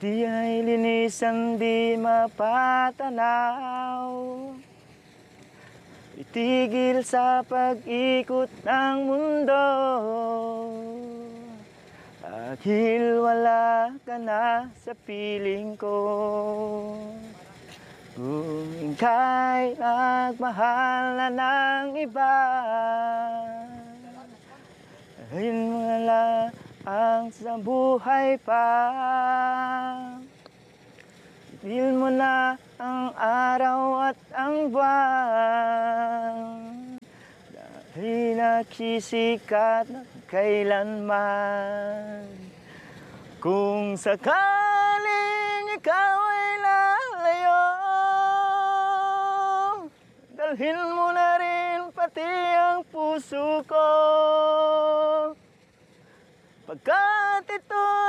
Di ay linisan, di mapatanaw. Itigil sa pag-ikot ng mundo, dahil wala ka na sa piling ko. Kung ika'y nagmahal na ng iba, dahil wala ang sa buhay pa. Tigil mo na ang araw at ang buwan, dahil nagsisikat na kailanman. Kung sakaling ikaw ay lalayo, dalhin mo na rin pati ang puso ko, pagkat ito